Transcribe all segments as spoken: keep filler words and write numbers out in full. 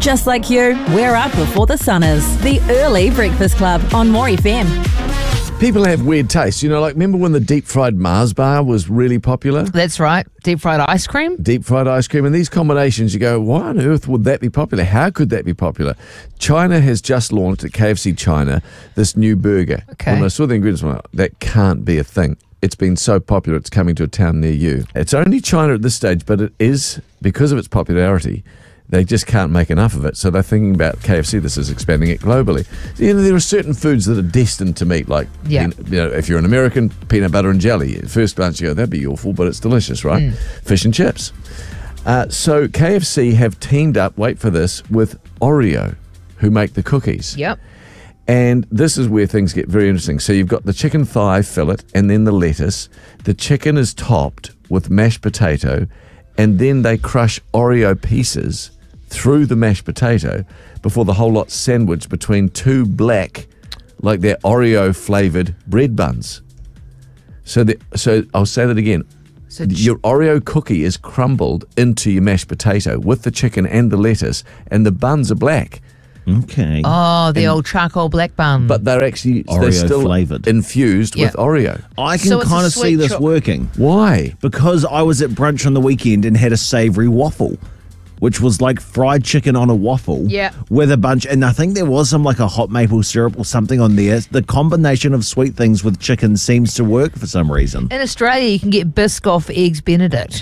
Just like you, we're up before the sun is. The Early Breakfast Club on More F M. People have weird tastes. You know, like, remember when the deep-fried Mars bar was really popular? That's right. Deep fried ice cream. Deep-fried ice cream. And these combinations, you go, why on earth would that be popular? How could that be popular? China has just launched at K F C China this new burger. Okay. When I saw the ingredients, I'm like, that can't be a thing. It's been so popular, it's coming to a town near you. It's only China at this stage, but it is, because of its popularity, they just can't make enough of it. So they're thinking about K F C, this is expanding it globally. You know, there are certain foods that are destined to meet, like, Yeah. you know, if you're an American, peanut butter and jelly. At first glance, you go, that'd be awful, but it's delicious, right? Mm. Fish and chips. Uh, so K F C have teamed up, wait for this, with Oreo, who make the cookies. Yep. And this is where things get very interesting. So you've got the chicken thigh fillet and then the lettuce. The chicken is topped with mashed potato, and then they crush Oreo pieces through the mashed potato before the whole lot's sandwiched between two black, like they're Oreo-flavoured bread buns. So, the, so I'll say that again. So Your Oreo cookie is crumbled into your mashed potato with the chicken and the lettuce, and the buns are black. Okay. Oh, the old charcoal black bun. But they're actually they're Oreo still flavoured. infused Yeah. with Oreo. I can So it's a kind of see sweet this cho- working Why? because I was at brunch on the weekend and had a savoury waffle, which was like fried chicken on a waffle Yeah. with a bunch, and I think there was some like a hot maple syrup or something on there. The combination of sweet things with chicken seems to work for some reason. in Australia, you can get Biscoff Eggs Benedict.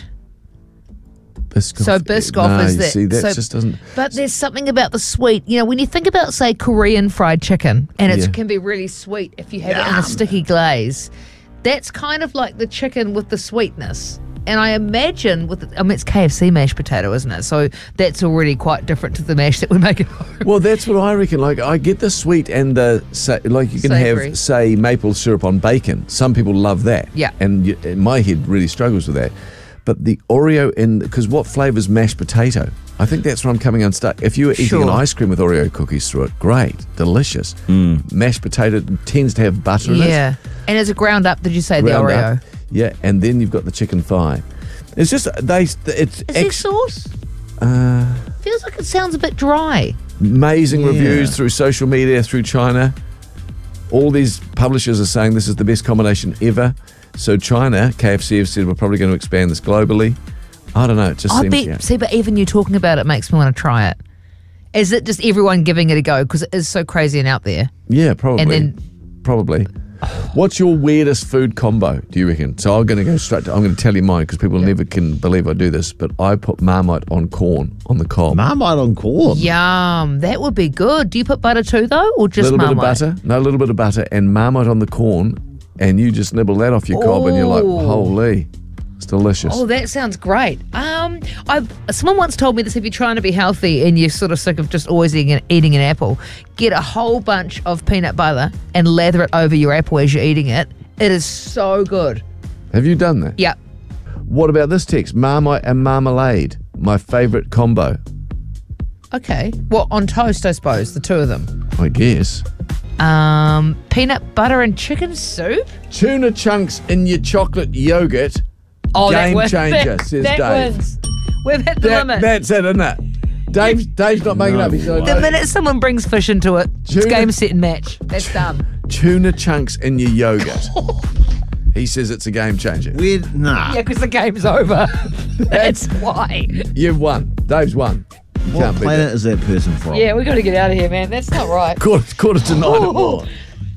Biscoff. So Biscoff no, is you that. See, that so, just doesn't. But there's something about the sweet. You know, when you think about, say, Korean fried chicken, and it Yeah. can be really sweet if you have it in a sticky glaze. That's kind of like the chicken with the sweetness. And I imagine with, the, I mean, it's K F C mashed potato, isn't it? So that's already quite different to the mash that we make at home. Well, that's what I reckon. Like, I get the sweet and the say, like you can Savoury. have, say, maple syrup on bacon. Some people love that. Yeah. And you, and my head really struggles with that. But the Oreo in, because what flavours mashed potato? I think that's where I'm coming unstuck. If you were eating Sure. an ice cream with Oreo cookies through it, great, delicious. Mashed potato tends to have butter in it. Yeah. And is it ground up, did you say, Ground the Oreo? up. Yeah, and then you've got the chicken thigh. It's just they. It's Is there ex- sauce? uh, Feels like it sounds a bit dry. amazing Yeah. reviews through social media, through China. All these publishers are saying this is the best combination ever. So China, K F C have said we're probably going to expand this globally. I don't know. It just I seems. bet, Yeah. see, but even you talking about it makes me want to try it. Is it just everyone giving it a go? Because it is so crazy and out there. yeah, probably. And then- probably. What's your weirdest food combo, do you reckon? So I'm going to go straight to, I'm going to tell you mine because people never can believe I do this, but I put Marmite on corn on the cob. Marmite on corn. Yum, that would be good. Do you put butter too, though, or A just little Marmite? bit of butter. No, a little bit of butter and Marmite on the corn, and you just nibble that off your cob and you're like, Ooh. holy, it's delicious. Oh, that sounds great. Um, I've someone once told me this: if you're trying to be healthy and you're sort of sick of just always eating, eating an apple, get a whole bunch of peanut butter and lather it over your apple as you're eating it. It is so good. Have you done that? Yeah. What about this text? Marmite and marmalade, my favourite combo. Okay. Well, on toast, I suppose the two of them. I guess. Um, peanut butter and chicken soup. Tuna chunks in your chocolate yogurt. Oh, that Game wins. changer, that, says that Dave. wins. We've hit the That, limit. that's it, isn't it? Dave's, Dave's not making No up. He's way. like, The minute someone brings fish into it, it's Tuna- game, set, and match. That's done. tuna chunks in your yogurt. He says it's a game changer. Weird. Nah. Yeah, because the game's over. That's why. You've won. Dave's won. You What can't beat planet that. is that person from? Yeah, we got to get out of here, man. That's not right. Quarter, quarter to nine at more.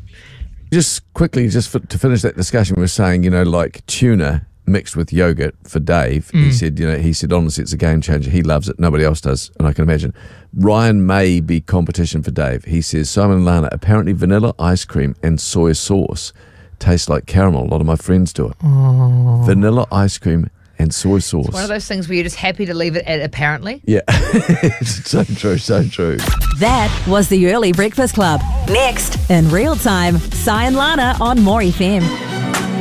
Just quickly, just for, to finish that discussion, we were saying, you know, like tuna mixed with yogurt for Dave. He said, you know, he said, honestly, it's a game changer. He loves it. Nobody else does. And I can imagine. Ryan may be competition for Dave. He says, Simon and Lana, apparently vanilla ice cream and soy sauce tastes like caramel. A lot of my friends do it. Oh. Vanilla ice cream and soy sauce. One of those things where you're just happy to leave it at apparently. Yeah. So true, so true. That was the Early Breakfast Club. Next, in real time, Si and Lana on More F M.